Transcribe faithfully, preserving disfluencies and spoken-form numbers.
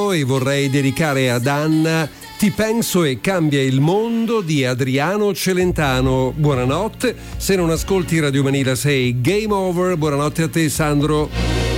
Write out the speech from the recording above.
Sandro e vorrei dedicare ad Anna Ti penso e cambia il mondo di Adriano Celentano. Buonanotte, se non ascolti Radio Manila sei game over. Buonanotte a te Sandro.